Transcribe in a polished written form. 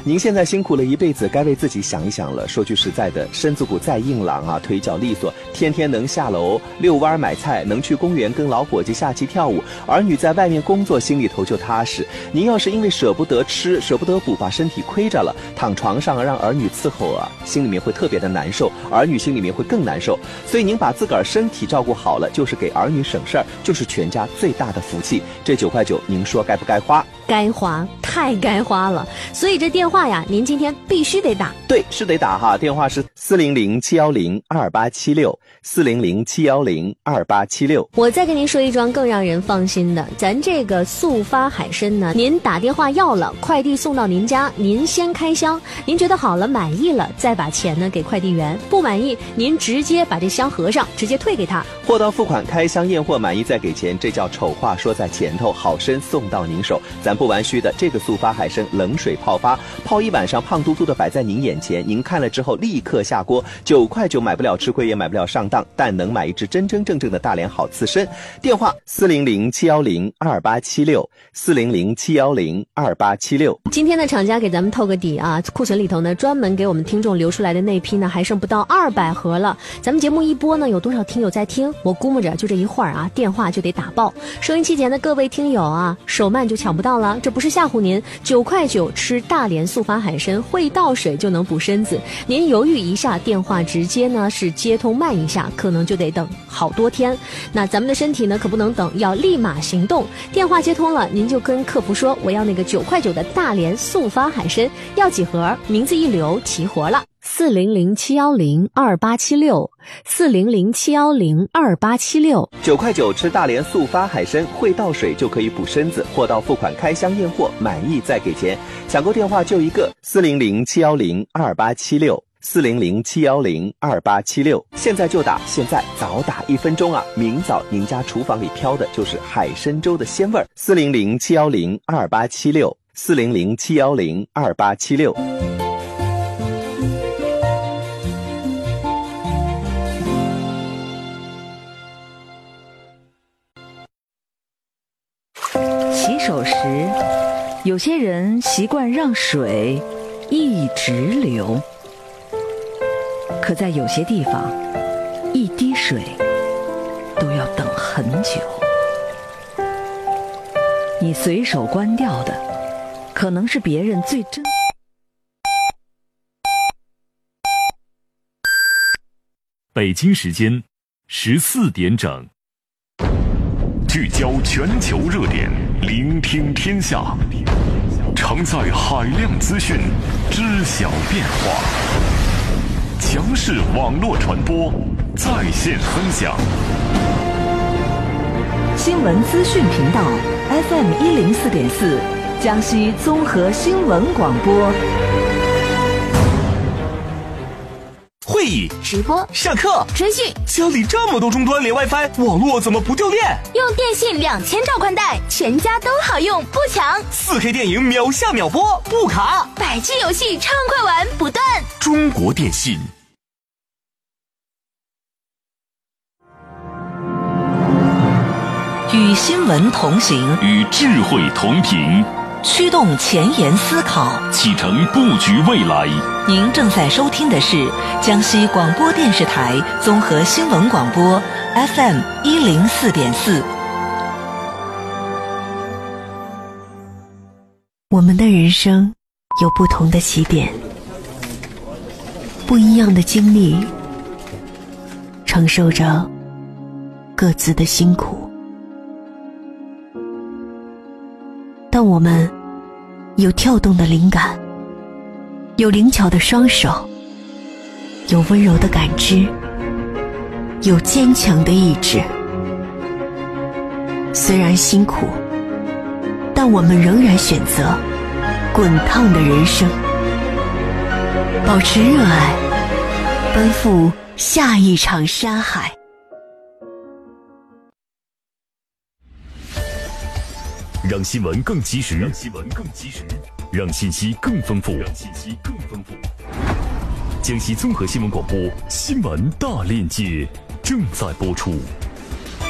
您现在辛苦了一辈子，该为自己想一想了。说句实在的，身子骨再硬朗啊，腿脚利索，天天能下楼遛弯买菜，能去公园跟老伙计下棋跳舞，儿女在外面工作，心里头就踏实。您要是因为舍不得吃舍不得补，把身体亏着了，躺床上让儿女伺候啊，心里面会特别的难受，儿女心里面会更难受。所以您把自个儿身体照顾好了，就是给儿女省事儿，就是全家最大的福气。这9块9，您说该不该花？ 该花，太该花了。所以这电话呀，您今天必须得打。 对，是得打哈，电话是400-710-2876，400-710-2876。 我再跟您说一桩更让人放心的，咱这个速发海参呢，您打电话要了，快递送到您家，您先开箱，您觉得好了满意了，再把钱呢给快递员，不满意您直接把这箱合上，直接退给他。 货到付款，开箱验货，满意再给钱，这叫丑话说在前头，好参送到您手。咱不玩虚的，这个速发海参冷水泡发，泡一晚上，胖嘟嘟的摆在您眼前，您看了之后立刻下锅。9块9买不了吃亏，也买不了上当，但能买一只真真正正的大连好刺参。电话400-710-2876，400-710-2876。 今天的厂家给咱们透个底啊，库存里头呢专门给我们听众留出来的那批呢还剩不到200盒了。咱们节目一播呢，有多少听友在听？我估摸着就这一会儿啊，电话就得打爆。收音机前的各位听友啊，手慢就抢不到了，这不是吓唬您。9块9吃大连速发海参，会倒水就能补身子。您犹豫一下，电话直接呢是接通慢一下，可能就得等好多天。那咱们的身体呢可不能等，要立马行动。电话接通了，您就跟客服说我要那个9块9的大连速发海参，要几盒？名字一留，齐活了。400-710-2876，400-710-2876。 9块9吃大连速发海参，会倒水就可以补身子，货到付款，开箱验货，满意再给钱。抢购电话就一个，400-710-2876，400-710-2876。现在就打，现在早打1分钟啊！明早您家厨房里飘的就是海参粥的鲜味儿。400-710-2876，400-710-2876。 洗手时，有些人习惯让水一直流，可在有些地方，一滴水都要等很久。你随手关掉的，可能是别人最珍。 北京时间14点整。聚焦全球热点，聆听天下，承载海量资讯，知晓变化。强势网络传播，在线分享。 新闻资讯频道 FM104.4，江西综合新闻广播。 会议、 直播、 上课、 春训， 家里这么多终端连 WiFi， 网络怎么不掉电？ 用电信2000兆宽带，全家都好用，不抢。 4K 电影秒下秒播，不卡。 100G 游戏畅快玩不断。 中国电信。 与新闻同行， 与智慧同频， 驱动前沿思考， 启程布局未来。 您正在收听的是江西广播电视台综合新闻广播 FM104.4。 我们的人生有不同的起点，不一样的经历，承受着各自的辛苦，但我们有跳动的灵感，有灵巧的双手，有温柔的感知，有坚强的意志。虽然辛苦，但我们仍然选择滚烫的人生，保持热爱，奔赴下一场山海。 让新闻更及时，让信息更丰富，江西综合新闻广播新闻大链接正在播出。